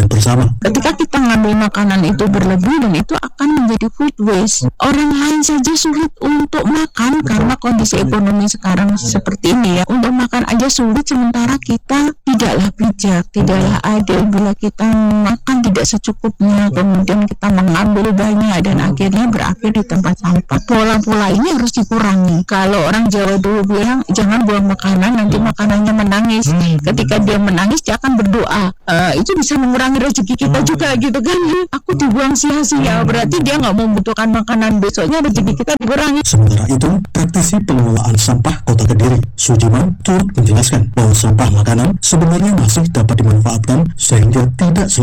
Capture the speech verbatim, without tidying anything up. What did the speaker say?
perhatian bersama. Ketika kita ngambil makanan itu berlebih dan itu akan menjadi food waste. Orang lain saja sulit untuk makan karena kondisi ekonomi sekarang seperti ini ya. Untuk makan aja sulit, sementara kita tidaklah bijak, tidaklah adil bila kita makan tidak secukupnya, kemudian kita mengambil banyak dan akhirnya berakhir di tempat sampah. Pola-pola ini harus dikurangi. Kalau orang Jawa dulu bilang jangan buang makanan, nanti makanannya menangis. Ketika dia menangis dia akan berdoa. Uh, itu bisa mengurangi rezeki kita juga gitu kan. Aku dibuang sia-sia, berarti dia nggak membutuhkan makanan, besoknya rezeki kita dikurangi. Sementara itu, praktisi pengelolaan sampah Kota Kediri, Sujiman, turut menjelaskan bahwa sampah makanan sebenarnya masih dapat dimanfaatkan sehingga tidak